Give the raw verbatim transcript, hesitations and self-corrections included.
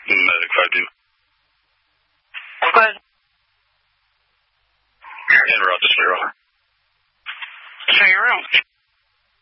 Medic five two. Go ahead. En route to Spiro. Show your room.